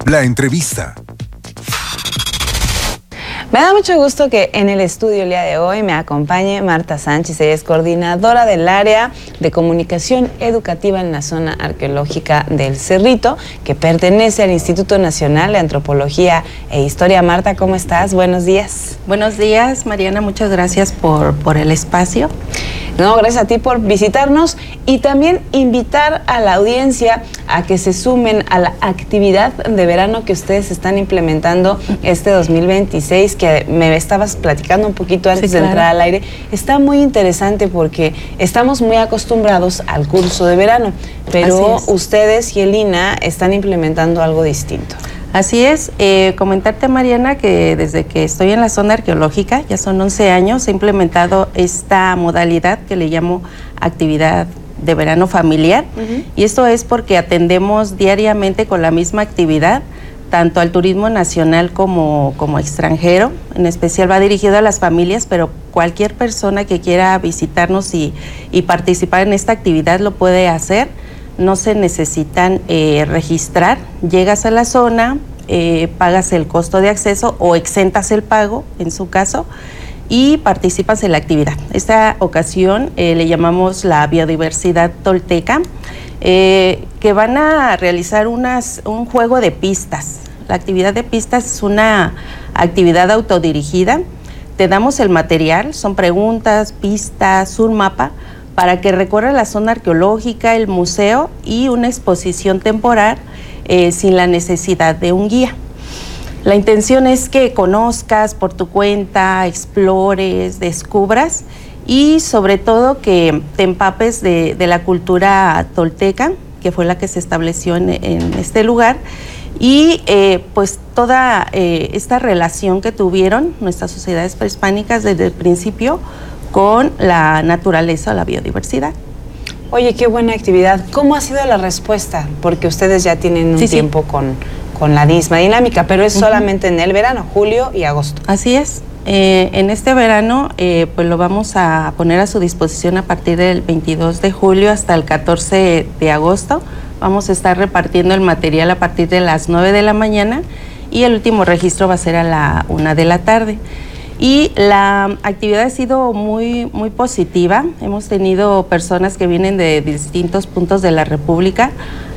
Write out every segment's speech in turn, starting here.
La entrevista. Me da mucho gusto que en el estudio el día de hoy me acompañe Marta Sánchez. Ella es coordinadora del área de comunicación educativa en la zona arqueológica del Cerrito, que pertenece al Instituto Nacional de Antropología e Historia. Marta, ¿cómo estás? Buenos días. Buenos días, Mariana. Muchas gracias por el espacio. No, gracias a ti por visitarnos y también invitar a la audiencia a que se sumen a la actividad de verano que ustedes están implementando este 2026, que me estabas platicando un poquito antes de entrar al aire. Está muy interesante porque estamos muy acostumbrados al curso de verano, pero ustedes y el INA están implementando algo distinto. Así es, comentarte, Mariana, que desde que estoy en la zona arqueológica, ya son 11 años, he implementado esta modalidad que le llamo actividad de verano familiar, y esto es porque atendemos diariamente con la misma actividad tanto al turismo nacional como extranjero. En especial va dirigido a las familias, pero cualquier persona que quiera visitarnos y participar en esta actividad lo puede hacer. No se necesitan registrar, llegas a la zona, pagas el costo de acceso o exentas el pago, en su caso, y participas en la actividad. Esta ocasión le llamamos la biodiversidad tolteca, que van a realizar un juego de pistas. La actividad de pistas es una actividad autodirigida. Te damos el material, son preguntas, pistas, un mapa, para que recorra la zona arqueológica, el museo y una exposición temporal sin la necesidad de un guía. La intención es que conozcas por tu cuenta, explores, descubras y sobre todo que te empapes de la cultura tolteca, que fue la que se estableció en este lugar, y pues toda esta relación que tuvieron nuestras sociedades prehispánicas desde el principio con la naturaleza o la biodiversidad. Oye, qué buena actividad. ¿Cómo ha sido la respuesta? Porque ustedes ya tienen un tiempo con la misma dinámica, pero es solamente en el verano, julio y agosto. Así es. En este verano, pues lo vamos a poner a su disposición a partir del 22 de julio hasta el 14 de agosto. Vamos a estar repartiendo el material a partir de las 9 de la mañana y el último registro va a ser a la 1 de la tarde. Y la actividad ha sido muy positiva. Hemos tenido personas que vienen de distintos puntos de la República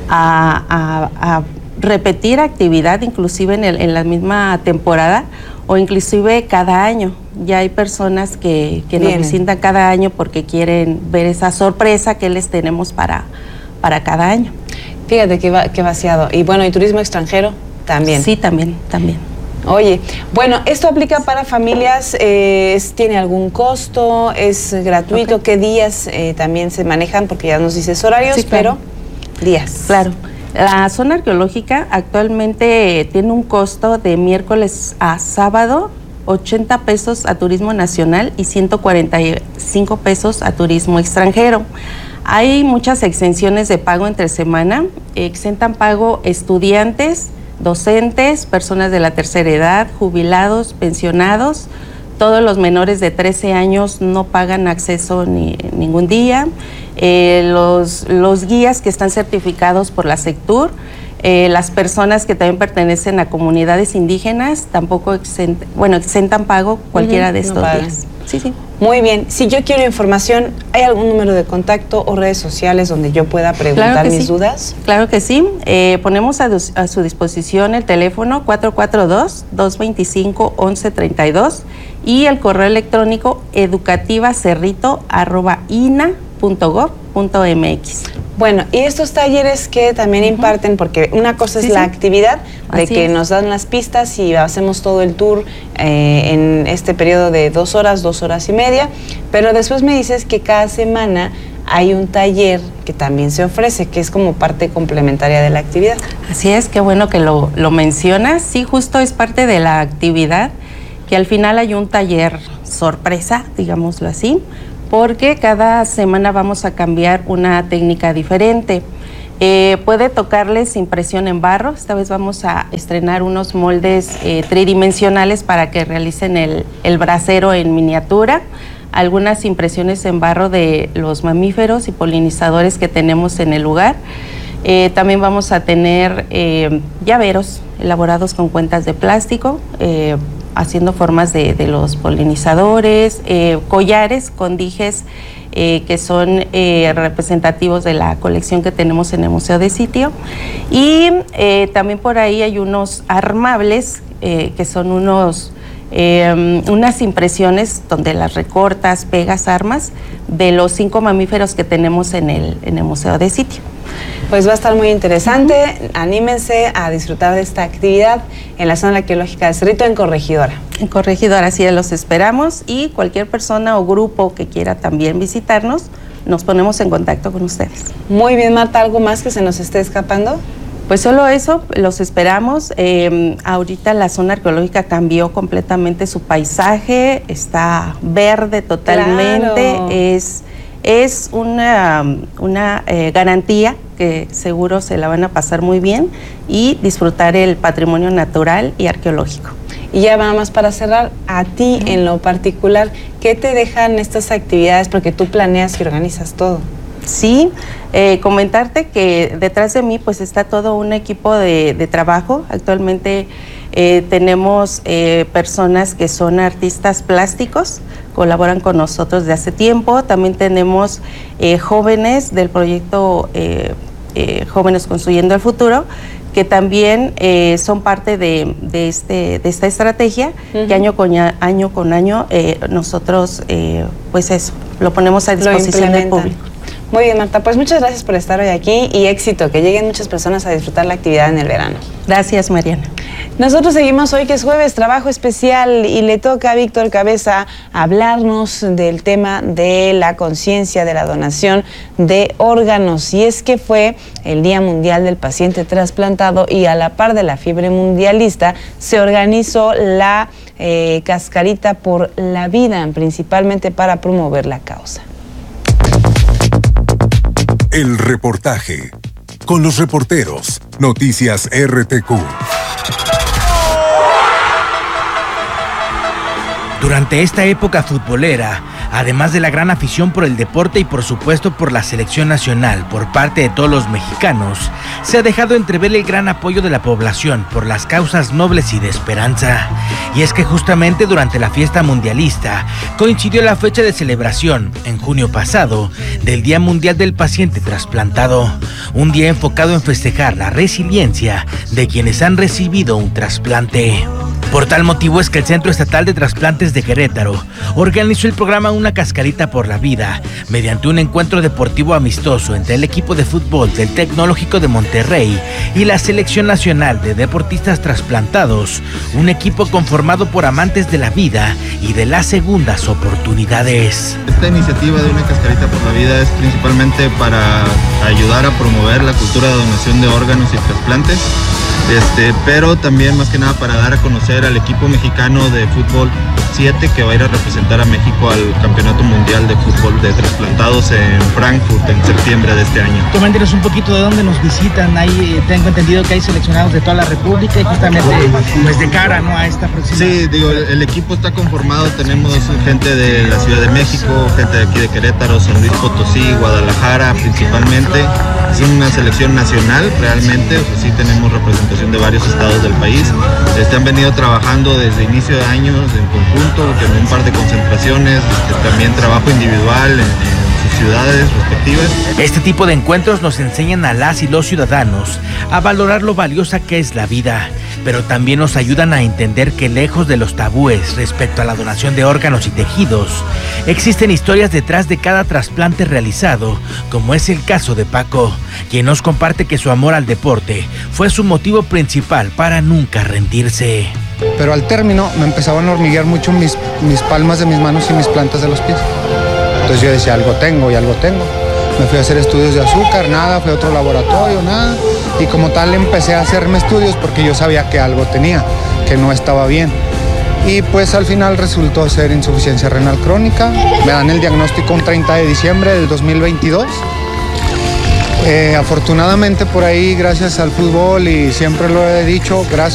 a repetir actividad, inclusive en la misma temporada o inclusive cada año. Ya hay personas que nos visitan cada año porque quieren ver esa sorpresa que les tenemos para cada año. Fíjate qué vaciado. Y bueno, ¿y turismo extranjero también? Sí, también. Oye, bueno, ¿esto aplica para familias? ¿Tiene algún costo? ¿Es gratuito? ¿Qué días también se manejan? Porque ya nos dices horarios, sí, claro. Pero días. Claro. La zona arqueológica actualmente tiene un costo de miércoles a sábado, 80 pesos a turismo nacional y 145 pesos a turismo extranjero. Hay muchas exenciones de pago entre semana. Exentan pago estudiantes, docentes, personas de la tercera edad, jubilados, pensionados. Todos los menores de 13 años no pagan acceso ningún día. Los guías que están certificados por la Sectur, las personas que también pertenecen a comunidades indígenas tampoco exentan pago cualquiera de estos días. Sí. Muy bien. Si yo quiero información, ¿hay algún número de contacto o redes sociales donde yo pueda preguntar mis dudas? Claro que sí. Ponemos a su disposición el teléfono 442-225-1132 y el correo electrónico educativacerrito@ina.gov.mx. Bueno, y estos talleres que también imparten, porque una cosa es la actividad de que nos dan las pistas y hacemos todo el tour en este periodo de 2 horas y media, pero después me dices que cada semana hay un taller que también se ofrece, que es como parte complementaria de la actividad. Así es, qué bueno que lo mencionas. Sí, justo es parte de la actividad, que al final hay un taller sorpresa, digámoslo así, porque cada semana vamos a cambiar una técnica diferente. Puede tocarles impresión en barro. Esta vez vamos a estrenar unos moldes tridimensionales para que realicen el brasero en miniatura. Algunas impresiones en barro de los mamíferos y polinizadores que tenemos en el lugar. También vamos a tener llaveros elaborados con cuentas de plástico, haciendo formas de los polinizadores, collares con dijes que son representativos de la colección que tenemos en el Museo de Sitio. Y también por ahí hay unos armables que son unas impresiones donde las recortas, pegas, armas de los 5 mamíferos que tenemos en el Museo de Sitio. Pues va a estar muy interesante. Anímense a disfrutar de esta actividad en la zona arqueológica de Cerrito, en Corregidora. En Corregidora, sí, los esperamos, y cualquier persona o grupo que quiera también visitarnos, nos ponemos en contacto con ustedes. Muy bien, Marta, ¿algo más que se nos esté escapando? Pues solo eso, los esperamos. Ahorita la zona arqueológica cambió completamente su paisaje, está verde totalmente. Claro. Es una garantía que seguro se la van a pasar muy bien y disfrutar el patrimonio natural y arqueológico. Y ya nada más para cerrar, a ti en lo particular, ¿qué te dejan estas actividades? Porque tú planeas y organizas todo. Sí, comentarte que detrás de mí pues está todo un equipo de trabajo. Actualmente tenemos personas que son artistas plásticos, colaboran con nosotros de hace tiempo. También tenemos jóvenes del proyecto Jóvenes Construyendo el Futuro, que también son parte de esta estrategia, que año con año nosotros pues eso, lo ponemos a disposición del público. Muy bien, Marta, pues muchas gracias por estar hoy aquí y éxito, que lleguen muchas personas a disfrutar la actividad en el verano. Gracias, Mariana. Nosotros seguimos hoy, que es jueves, trabajo especial, y le toca a Víctor Cabeza hablarnos del tema de la conciencia de la donación de órganos. Y es que fue el Día Mundial del Paciente Trasplantado, y a la par de la fiebre mundialista se organizó la Cascarita por la Vida, principalmente para promover la causa. El reportaje con los reporteros Noticias RTQ. Durante esta época futbolera, además de la gran afición por el deporte y por supuesto por la selección nacional por parte de todos los mexicanos, se ha dejado entrever el gran apoyo de la población por las causas nobles y de esperanza. Y es que justamente durante la fiesta mundialista coincidió la fecha de celebración, en junio pasado, del Día Mundial del Paciente Trasplantado, un día enfocado en festejar la resiliencia de quienes han recibido un trasplante. Por tal motivo es que el Centro Estatal de Trasplantes de Querétaro organizó el programa Una Cascarita por la Vida, mediante un encuentro deportivo amistoso entre el equipo de fútbol del Tecnológico de Monterrey y la Selección Nacional de Deportistas Trasplantados, un equipo conformado por amantes de la vida y de las segundas oportunidades. Esta iniciativa de Una Cascarita por la Vida es principalmente para ayudar a promover la cultura de donación de órganos y trasplantes, pero también más que nada para dar a conocer al equipo mexicano de fútbol 7 que va a ir a representar a México al Campeonato Mundial de Fútbol de Trasplantados en Frankfurt en septiembre de este año. Coméntenos un poquito de dónde nos visitan. Ahí tengo entendido que hay seleccionados de toda la República y justamente pues de cara, ¿no?, a esta próxima. Sí, digo, el equipo está conformado, tenemos gente de la Ciudad de México, gente de aquí de Querétaro, San Luis Potosí, Guadalajara principalmente. Es una selección nacional realmente, o sea, sí tenemos representación de varios estados del país. Han venido trabajando desde inicio de años en conjunto, en un par de concentraciones, también trabajo individual en sus ciudades respectivas. Este tipo de encuentros nos enseñan a las y los ciudadanos a valorar lo valiosa que es la vida, pero también nos ayudan a entender que lejos de los tabúes respecto a la donación de órganos y tejidos, existen historias detrás de cada trasplante realizado, como es el caso de Paco, quien nos comparte que su amor al deporte fue su motivo principal para nunca rendirse. Pero al término me empezaban a hormiguear mucho mis palmas de mis manos y mis plantas de los pies. Entonces yo decía, algo tengo y algo tengo. Me fui a hacer estudios de azúcar, nada, fui a otro laboratorio, nada. Y como tal empecé a hacerme estudios porque yo sabía que algo tenía, que no estaba bien. Y pues al final resultó ser insuficiencia renal crónica. Me dan el diagnóstico un 30 de diciembre del 2022. Afortunadamente por ahí, gracias al fútbol, y siempre lo he dicho, gracias